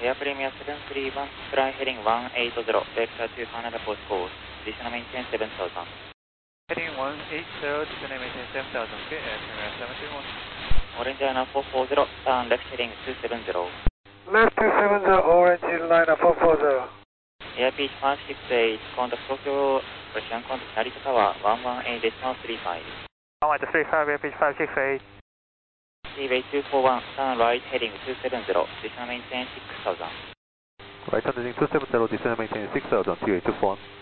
Air Premier 731, fly heading 180, vector to Canada postcode, additional maintain 7000. Heading 180, additional maintain 7000, okay, Air Premier 731. Orange Liner 440, turn left heading 270. Left 270, Orange Liner 440. Airpeach 568, contact Tokyo, Russian contact Narita Tower, 118.35. 118.35, Airpeach 568. Seaway 241, turn right heading 270, additional maintain 6000. Right turn heading 270, descend maintain 6000, Seaway 241.